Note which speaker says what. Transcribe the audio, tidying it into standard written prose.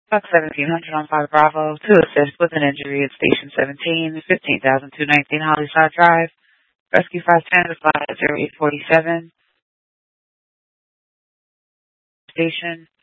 Speaker 1: Fox 1700 on 5 Bravo to assist with an injury at Station 17, 15,219 Hollyside Drive. Rescue 510 to 50847. Station.